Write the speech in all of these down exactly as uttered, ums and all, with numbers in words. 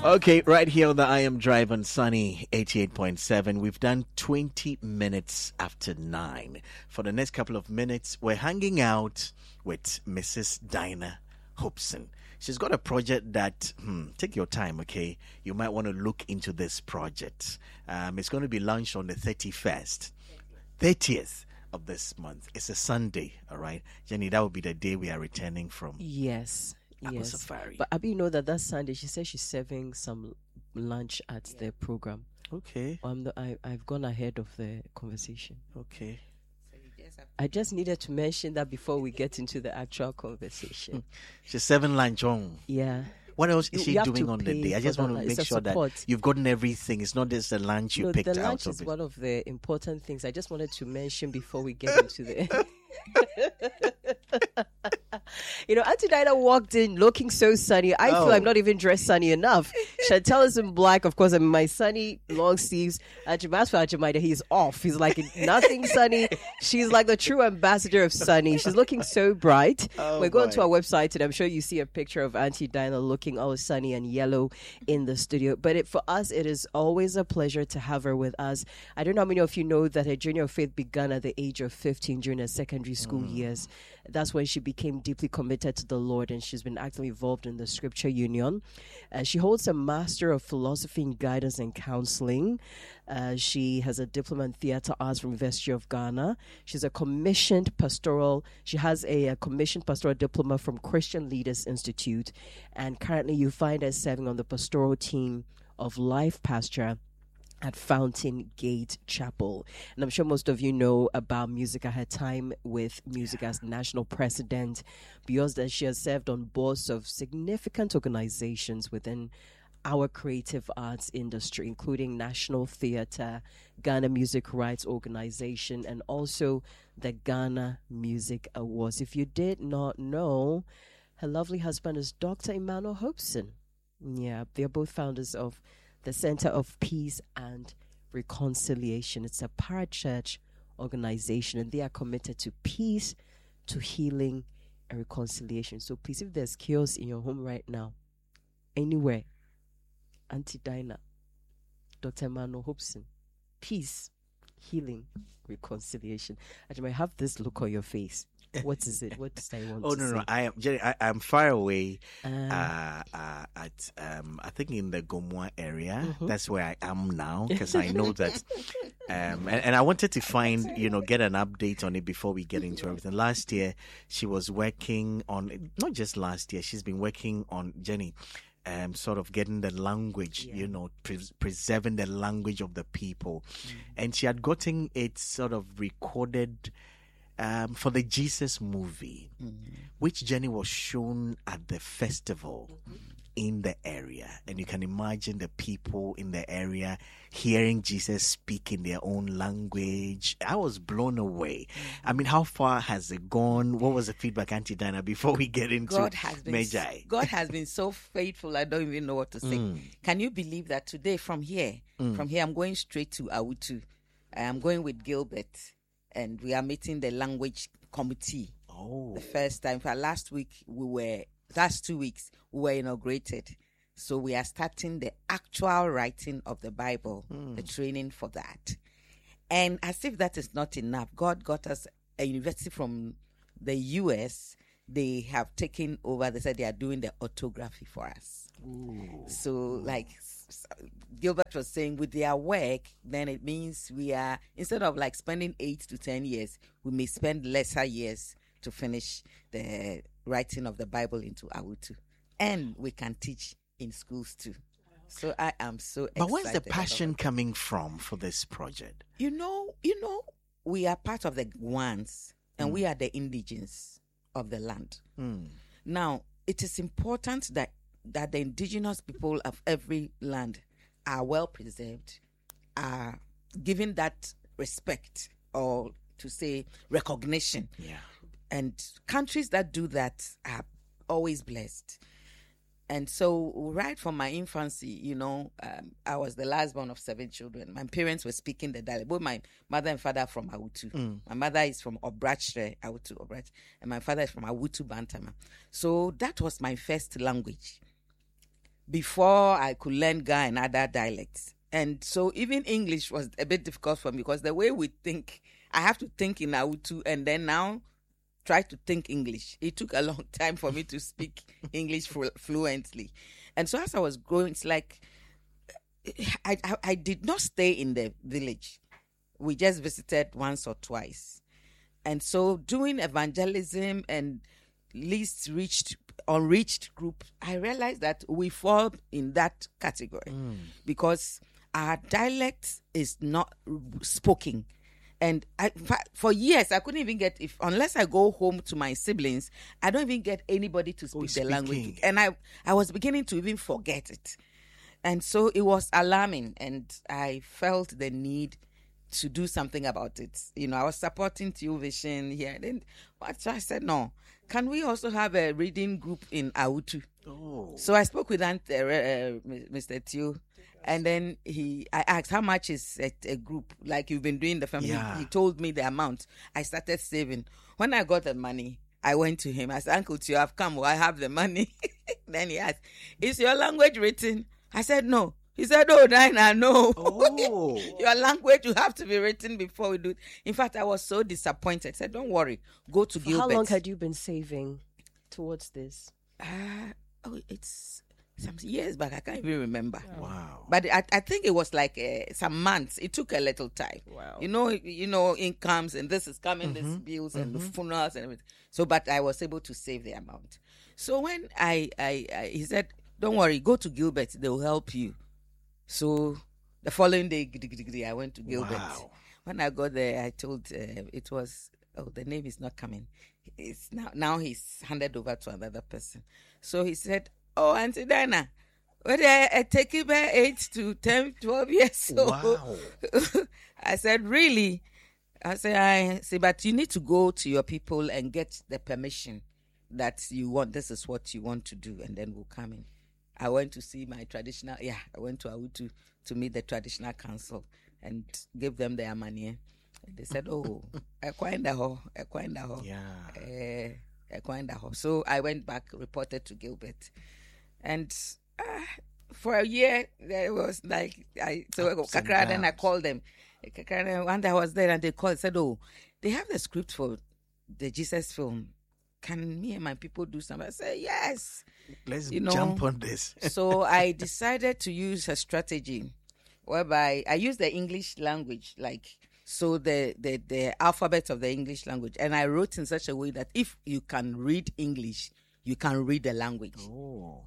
Okay, right here on the I Am Drive on Sunny eighty-eight point seven. We've done twenty minutes after nine. For the next couple of minutes, we're hanging out with Missus Dinah Hobson. She's got a project that, hmm, take your time, okay? You might want to look into this project. Um, it's going to be launched on the thirty-first, thirtieth of this month. It's a Sunday, all right? Jenny, that will be the day we are returning from. Yes. Apple yes. Safari. But Abi, you know that that Sunday, she says she's serving some lunch at yeah. the program. Okay. Um, the, I, I've gone ahead of the conversation. Okay. I just needed to mention that before we get into the actual conversation. She's serving lunch on. Yeah. What else is You- she you have doing to on the pay day? I just for want that. to It's make a sure support. that you've gotten everything. It's not just the lunch you No, picked the out lunch of is it. one of the important things. I just wanted to mention before we get into the... You know, Auntie Dinah walked in looking so sunny. I Oh. feel I'm not even dressed sunny enough. Chantel is in black, of course. I'm in my sunny long sleeves. Ajimas for Ajimida, he's off. He's like nothing sunny. She's like the true ambassador of sunny. She's looking so bright. Oh, We're going boy. to our website, and I'm sure you see a picture of Auntie Dinah looking all sunny and yellow in the studio. But it, for us, it is always a pleasure to have her with us. I don't know how many of you know that her journey of faith began at the age of fifteen during her secondary school Mm. years. That's when she became deeply committed to the Lord, and she's been actively involved in the Scripture Union. Uh, she holds a Master of Philosophy in Guidance and Counseling. Uh, she has a diploma in Theatre Arts from University of Ghana. She's a commissioned pastoral. She has a, a commissioned pastoral diploma from Christian Leaders Institute, and currently you find her serving on the pastoral team of Life Pasture at Fountain Gate Chapel. And I'm sure most of you know about Musica. Her time with Musica as national president. Beyond that, she has served on boards of significant organizations within our creative arts industry, including National Theatre, Ghana Music Rights Organization, and also the Ghana Music Awards. If you did not know, her lovely husband is Doctor Emmanuel Hobson. Yeah, they're both founders of the Center of Peace and Reconciliation. It's a parachurch organization, and they are committed to peace, to healing, and reconciliation. So please, if there's chaos in your home right now, anywhere, Auntie Dinah, Doctor Emmanuel Hobson, peace, healing, reconciliation. And you might have this look on your face. What is it? What does I want Oh to no, say? no! I am Jenny. I am far away. Ah. Uh, uh, at um, I think in the Gomoa area. Mhm. That's where I am now because I know that. Um, and, and I wanted to find, you know, get an update on it before we get into everything. Last year, she was working on, not just last year, she's been working on, Jenny, um, sort of getting the language, Yeah. you know, pres preserving the language of the people. Mm. And she had gotten it sort of recorded um, for the Jesus movie, which Jenny was shown at the festival in the area. And you can imagine the people in the area hearing Jesus speak in their own language. I was blown away. I mean, how far has it gone? What was the feedback, Auntie Dinah, before we get into God has been Magi? God has been so faithful. I don't even know what to say. Mm. Can you believe that today from here, Mm. from here, I'm going straight to Awutu. I'm going with Gilbert, and we are meeting the language committee. Oh. The first time. For last week, we were last two weeks we were inaugurated. So we are starting the actual writing of the Bible, Mm. the training for that. And as if that is not enough, God got us a university from the U S. They have taken over. They said they are doing the orthography for us. Ooh. So, like s- Gilbert was saying, with their work, then it means we are, instead of like spending eight to ten years, we may spend lesser years to finish the writing of the Bible into Awutu. And we can teach in schools too. So I am so excited. But where's the about passion it. coming from for this project? You know, you know, we are part of the ones, and Mm. we are the indigens of the land. Mm. Now, it is important that that the indigenous people of every land are well preserved, are given that respect, or to say recognition. Yeah. And countries that do that are always blessed. And so, right from my infancy, you know, um, I was the last born of seven children. My parents were speaking the dialect. Both my mother and father are from Awutu. Mm. My mother is from Obrachre, Awutu, Obrach, and my father is from Awutu Bantama. So that was my first language. before I could learn Ga and other dialects. And so even English was a bit difficult for me because the way we think, I have to think in Awutu and then now try to think English. It took a long time for me to speak English flu- fluently. And so as I was growing, it's like I, I, I did not stay in the village. We just visited once or twice. And so doing evangelism and least reached, unreached group, I realized that we fall in that category mm. because our dialect is not spoken. And I, for years, I couldn't even get, if unless I go home to my siblings, I don't even get anybody to speak the language. And I, I was beginning to even forget it. And so it was alarming, and I felt the need to do something about it. You know, I was supporting Teal Vision here. Then so I said, no, can we also have a reading group in Awutu? Oh. So I spoke with Aunt, uh, uh, Mister Teal. And then he, I asked, how much is a, a group? Like you've been doing the family. Yeah. He told me the amount. I started saving. When I got the money, I went to him. I said, Uncle Tio, I've come. Well, I have the money. Then he asked, is your language written? I said, no. He said, oh, Dinah, no. Oh. Your language will have to be written before we do it. In fact, I was so disappointed. I said, don't worry. Go to For Gilbert. How long had you been saving towards this? Uh, oh, it's... some years back, I can't even remember. Wow! But I, I think it was like uh, some months. It took a little time. Wow! You know, you know, incomes and this is coming, mm-hmm. this bills mm-hmm. and the funerals and everything. So, but I was able to save the amount. So when I, I, I he said, "Don't worry, go to Gilbert. They will help you." So the following day, I went to Gilbert. Wow. When I got there, I told uh, it was oh the name is not coming. It's now now he's handed over to another person. So he said, oh, Auntie Dinah, well, I, I take it by eight to ten, twelve years old. Wow. I said, really? I said, I say, but you need to go to your people and get the permission that you want. This is what you want to do, and then we'll come in. I went to see my traditional, yeah, I went to Awutu to meet the traditional council and give them their money. And they said, oh, Ekwandaho, Ekwandaho. Yeah. Uh, So I went back, reported to Gilbert. And uh, for a year, there was like, I so Kakra, then I called them. Kakra, one day I was there and they called, said, oh, they have the script for the Jesus film. Can me and my people do something? I said, yes. Let's you know, jump on this. So I decided to use a strategy whereby I use the English language, like, so the, the, the alphabet of the English language. And I wrote in such a way that if you can read English, you can read the language. Oh.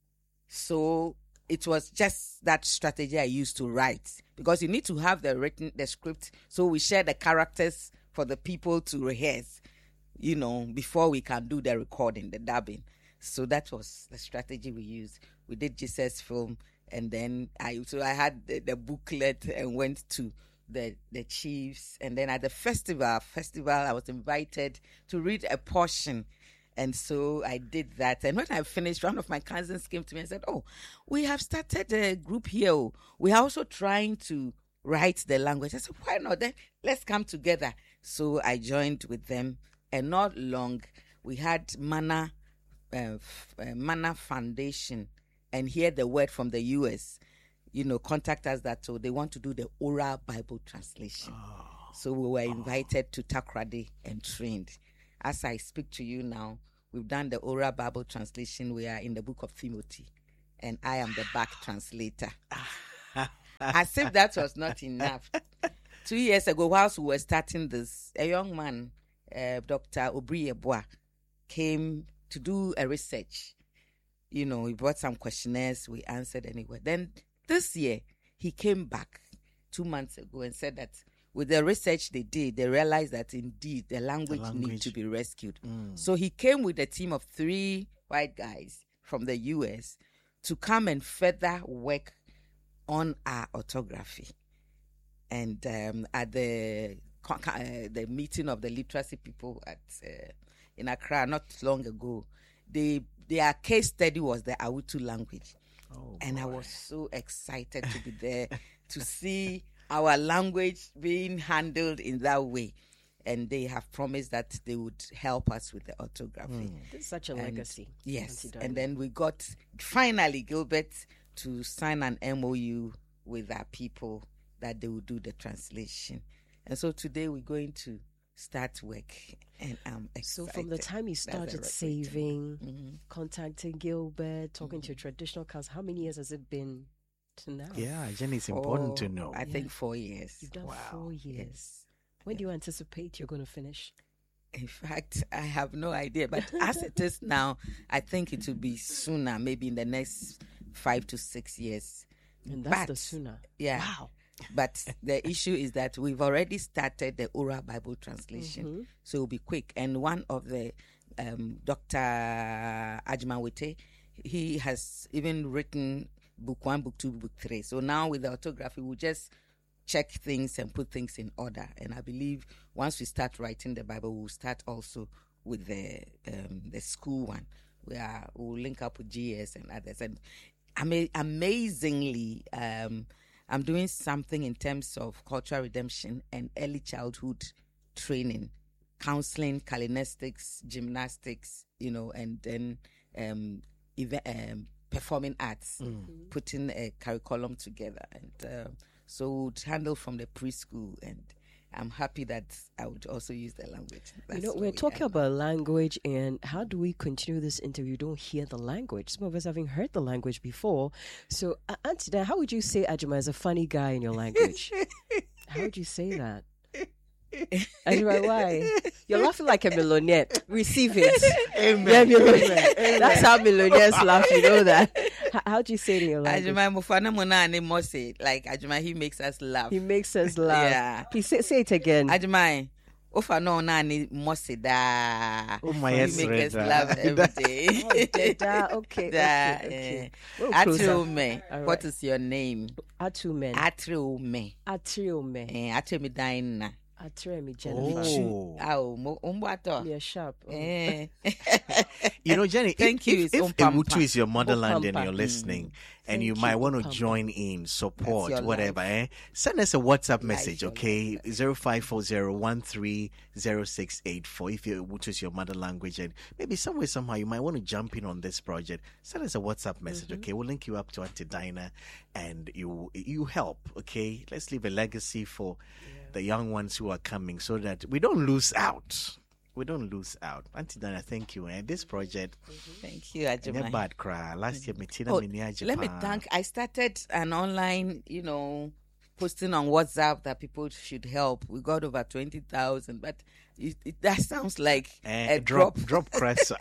So it was just that strategy I used to write, because you need to have the written, the script. So we share the characters for the people to rehearse, you know, before we can do the recording, the dubbing. So that was the strategy we used. We did Jesus film, and then I so I had the, the booklet and went to the the chiefs, and then at the festival, festival I was invited to read a portion. And so I did that. And when I finished, one of my cousins came to me and said, oh, we have started a group here. We are also trying to write the language. I said, why not? Then let's come together. So I joined with them. And not long, we had Manna, uh, f- uh, Manna Foundation, and hear the word from the U S, you know, contact us that so they want to do the oral Bible translation. Oh. So we were invited oh. to Takoradi and trained. As I speak to you now, we've done the oral Bible translation. We are in the book of Timothy, and I am the back translator. As if that was not enough. Two years ago, whilst we were starting this, a young man, uh, Doctor Obri Eboa, came to do a research. You know, he brought some questionnaires. We answered anyway. Then this year, he came back two months ago and said that with the research they did, they realized that indeed the language, the language. needs to be rescued. Mm. So he came with a team of three white guys from the U S to come and further work on our orthography. And um, at the uh, the meeting of the literacy people at uh, in Accra not long ago, they their case study was the Awutu language. Oh, and boy. I was so excited to be there to see our language being handled in that way. and they have promised that they would help us with the autography. This is such a And- legacy. Yes, Auntie and Dinah. then we got finally Gilbert to sign an M O U with our people that they will do the translation. And so today we're going to start work, and I'm So excited. from the time you That's a started great saving, Mhm. contacting Gilbert, talking to your traditional council, how many years has it been to now? Yeah, Jenny, it's important to Four- know. I think four years. You've done Wow. four years. Yes. When do you anticipate you're going to finish? In fact, I have no idea. But as it is now, I think it will be sooner, maybe in the next five to six years. And that's the But- sooner. Yeah. Wow. But the issue is that we've already started the oral Bible translation, Mhm. so it'll be quick. And one of the um, Doctor Ajimawete, he has even written book one, book two, book three. So now with the autography, we'll just check things and put things in order. And I believe once we start writing the Bible, we'll start also with the um, the school one, where we'll link up with G S and others. And ama- amazingly, um, I'm doing something in terms of cultural redemption and early childhood training, counseling, calisthenics, gymnastics, you know, and then um, event, um, performing arts, putting a curriculum together. And uh, so we'd handle from the preschool, and I'm happy that I would also use the language. You That's know, where we're we talking are. about language, and how do we continue this interview? You don't hear the language. Some of us haven't heard the language before. So, uh, Auntie Dan, how would you say Ajima is a funny guy in your language? How would you say that? Ajima, why? You're laughing like a millionaire. Receive it. Amen. Yeah, millionaire. That's how millionaires laugh. You know that. How, how do you say it in your language? Ajuma Mufana Mona and Mose, like Ajuma, he makes us laugh. He makes us laugh. Yeah. Please say, say it again. Ajuma, Ofa no na ni Mose da. Oh, my He yes, makes us Reda. laugh every day. Oh, da, okay, Da, okay, okay. eh. We're closer. Atriume, All what right. is your name? Atumen. Atriume. Atriume. Eh, Atriume Dina. Atriume Jennifer. Oh. Aw, mo umbato. Yeah, sharp. Oh. Eh. You know, Jenny, Thank if, you, if, it's if Umpampa. Ewutu is your motherland and Umpampa. you're listening, and Thank you you, might want to Umpampa. join in, support, your whatever, eh? Send us a WhatsApp message, your okay? zero five four zero one three zero six eight four. If you Ewutu is your mother language, and maybe somewhere, somehow, you might want to jump in on this project, send us a WhatsApp message, Mm-hmm. okay? We'll link you up to Auntie Dinah, and you you help, okay? Let's leave a legacy for the young ones who are coming so that we don't lose out. We don't lose out. Auntie Dinah, thank you. And this project, Thank you, Enye Ajuma. bad cry. Last year, Metina Oh, Miniaji let me pa. thank. I started an online, you know, posting on WhatsApp that people should help. We got over twenty thousand, but it, it, that sounds like Eh, a drop, drop. drop, cressa.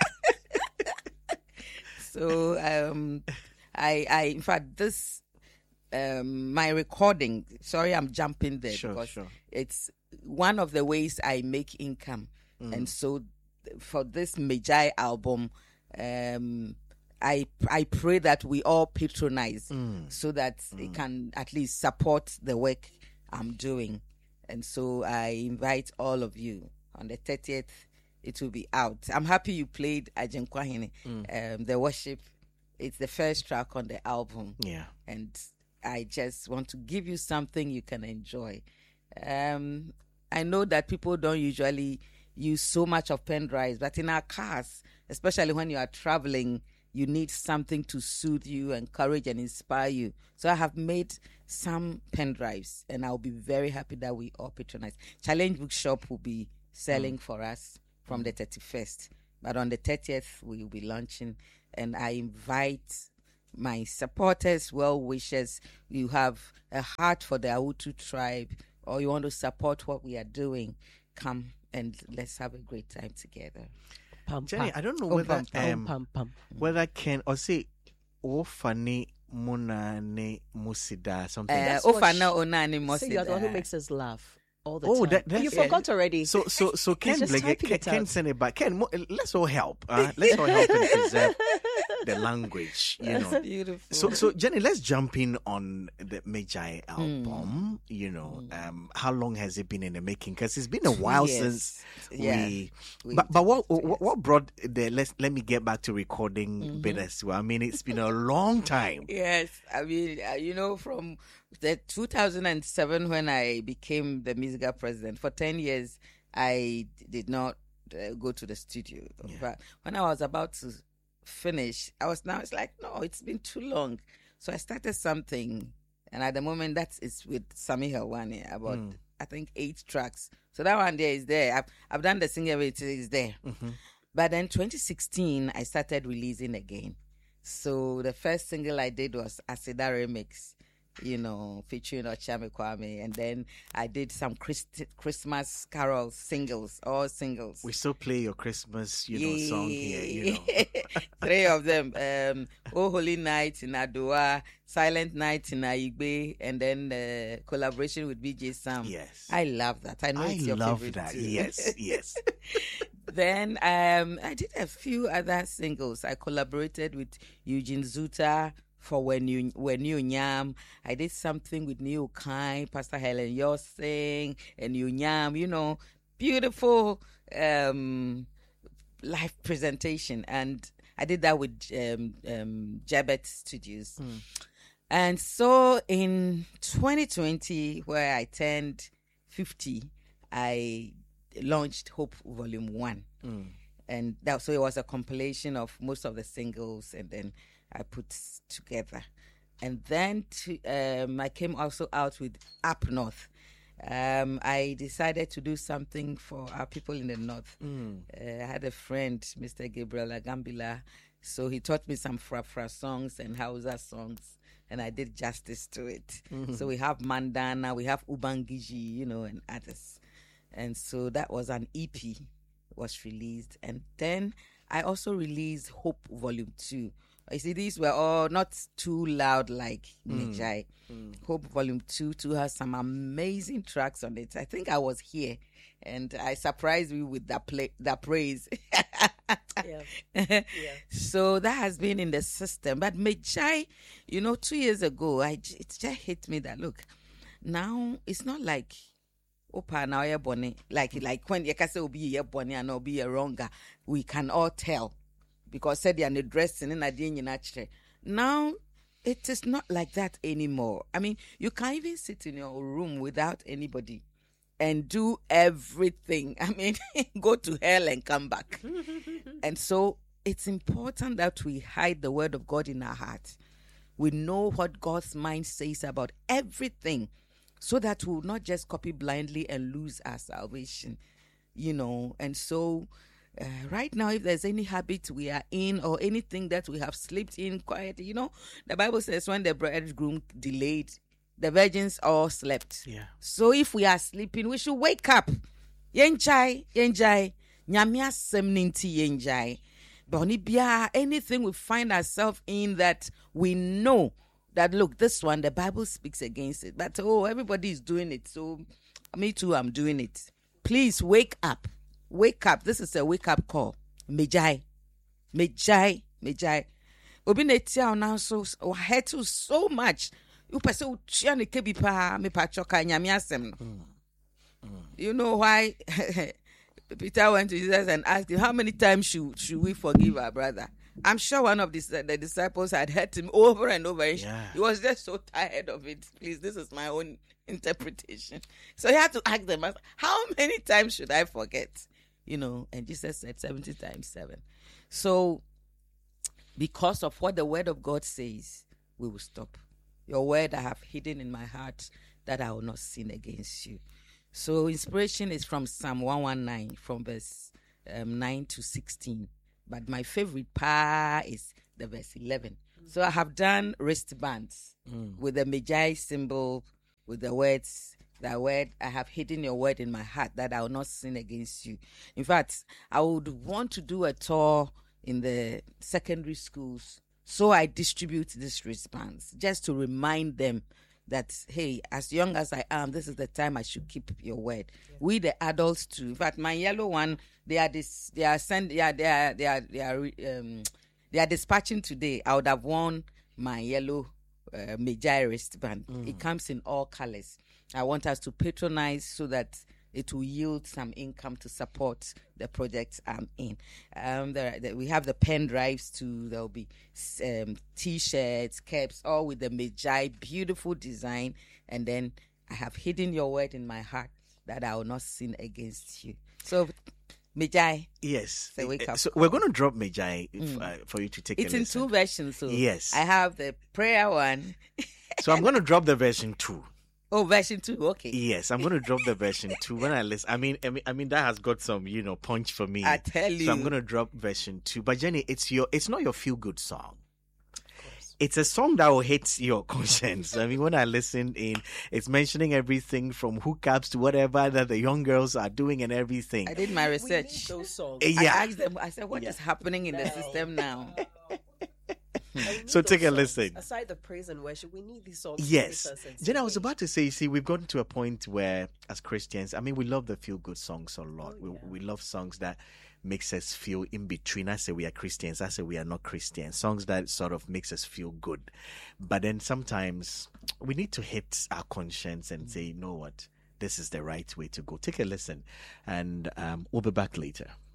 So, um, I, I, in fact, this, um, my recording. Sorry, I'm jumping there Sure, because sure. it's one of the ways I make income, and so for this Magi album, um, I I pray that we all patronize so that it can at least support the work I'm doing, and so I invite all of you on the thirtieth. It will be out. I'm happy you played Ajenkwahine, um, the worship. It's the first track on the album, Yeah. and I just want to give you something you can enjoy. Um, I know that people don't usually use so much of pen drives, but in our cars, especially when you are traveling, you need something to soothe you, encourage, and inspire you. So I have made some pen drives, and I'll be very happy that we all patronize. Challenge Bookshop will be selling for us from the thirty-first, but on the thirtieth, we will be launching, and I invite my supporters, well wishers. You have a heart for the Awutu tribe, or you want to support what we are doing, come and let's have a great time together. Pam, Jenny, pam. I don't know Oh, whether pam, pam, um, Pam, pam. whether Ken or say Ofani Munane Musida something. Uh, That's what Ofana she- Onani So you're the one who Mosida. makes us laugh all the Oh, time. that- that's you it. forgot already. So so so Ken just Blake, typing Ken, it Ken out. send it back. Ken, mo- let's all help. Uh, let's all help and preserve the language. You know. Beautiful. So, so Jenny, let's jump in on the Magi album. You know, um, how long has it been in the making? Because it's been a while years. since Yeah. we. We But but what did, what, what brought the? Let's let me get back to recording bit as well. I mean, it's been a long time. Yes, I mean, uh, you know, from the two thousand seven when I became the musical president, for ten years, I did not uh, go to the studio. Yeah. But when I was about to finish, I was now, it's like, no, it's been too long. So I started something. And at the moment, that is with Sami Helwani, about, Mm. I think, eight tracks. So that one there is there. I've, I've done the single, it is there. Mm-hmm. But then twenty sixteen, I started releasing again. So the first single I did was Asida Remix, you know, featuring Ochame Kwame. And then I did some Christ- Christmas carol singles, all singles. We still play your Christmas, you know, song here, you know. Three of them. Um, Oh Holy Night in Adua, Silent Night in Aigbe, and then the collaboration with B J Sam. Yes. I love that. I know I it's your love favorite that. too. Yes, yes. Then um, I did a few other singles. I collaborated with Eugene Zuta for When You When You Nyam. I did something with Neo Kai, Pastor Helen Yossing, and You Nyam. You know, beautiful um, live presentation, and I did that with um, um, Jabet Studios. Mm. And so in twenty twenty, where I turned fifty, I launched Hope Volume One, Mm. and that so it was a compilation of most of the singles, and then I put together. And then to, um, I came also out with Up North. Um, I decided to do something for our people in the north. Mm. Uh, I had a friend, Mister Gabriel Agambila, so he taught me some Fra Fra songs and Hausa songs, and I did justice to it. Mhm. So we have Mandana, we have Ubangiji, you know, and others. And so that was an E P, was released. And then I also released Hope Volume two. You see, these were all not too loud like Mm. Nejai. Mm. Hope Volume two, two has some amazing tracks on it. I think I was here and I surprised you with that play, that praise. Yeah. yeah. So that has been in the system. But Mejai, you know, two years ago, I j- it just hit me that look, now it's not like Opa now you're bonny. Like like when you can say be your bonny and be a wronger, we can all tell. Because said you're dressing in a day natural. Now it is not like that anymore. I mean, you can't even sit in your room without anybody and do everything. I mean, go to hell and come back. And so it's important that we hide the word of God in our heart. We know what God's mind says about everything, so that we will not just copy blindly and lose our salvation, you know. And so uh, right now, if there's any habit we are in or anything that we have slipped in quietly, you know, the Bible says when the bridegroom delayed, the virgins all slept. Yeah. So if we are sleeping, we should wake up. Yenchai, yenchai, nyamia semninti yenchai. Bonibia, anything we find ourselves in that we know that, look, this one, the Bible speaks against it. But, oh, everybody is doing it. So, me too, I'm doing it. Please wake up. Wake up. This is a wake-up call. Mejai. Mejai. Mejai. Obi netia now so head to so much. You pass out chiane kebi pa me pa choka nyame asem. You know why Peter went to Jesus and asked him, how many times should, should we forgive our brother? I'm sure one of the, the disciples had heard him over and over. Yeah. He was just so tired of it. Please, this is my own interpretation. So he had to ask them, how many times should I forget? You know, and Jesus said seventy times seven. So because of what the word of God says, we will stop. Your word I have hidden in my heart, that I will not sin against you. So inspiration is from Psalm one nineteen, from verse um, nine to sixteen. But my favorite part is the verse eleven. Mm. So I have done wristbands mm. with the Mejai symbol, with the words, the word, I have hidden your word in my heart, that I will not sin against you. In fact, I would want to do a tour in the secondary schools. So I distribute these wristbands just to remind them that, hey, as young as I am, this is the time I should keep your word. Yeah. We, the adults too. In fact, my yellow one, they are this, they are send, they are, they are, they are, they are, um, they are dispatching today. I would have worn my yellow uh, Mejai wristband. Mm. It comes in all colors. I want us to patronize so that it will yield some income to support the projects I'm in. Um, there, there, we have the pen drives too. There will be um, T-shirts, caps, all with the Mejai beautiful design. And then I have hidden your word in my heart, that I will not sin against you. So, Mejai. Yes. So, wake up so call. we're going to drop Mejai if, Mm. uh, for you to take It's a in listen. two versions. So Yes. I have the prayer one. So I'm going to drop the version two. Oh, version two. Okay. Yes, I'm going to drop the version two when I listen. I mean, I mean, I mean that has got some, you know, punch for me. I tell you. So I'm going to drop version two. But Jenny, it's your, it's not your feel good song. It's a song that will hit your conscience. I mean, when I listen in, it's mentioning everything from hookups to whatever that the young girls are doing and everything. I did my We need research. those songs. Eh, I yeah. asked them, I said, what is Yeah. happening in the No. system now? We need So take those a songs. listen. Aside the praise and worship, we need these songs. to Yes. make us and Jen, I was say, about to say, you see, we've gotten to a point where, as Christians, I mean, we love the feel good songs a lot. Oh, yeah. we, we love songs that makes us feel in between. I say we are Christians, I say we are not Christians. Songs that sort of makes us feel good. But then sometimes we need to hit our conscience and say, you know what? This is the right way to go. Take a listen, and um, we'll be back later.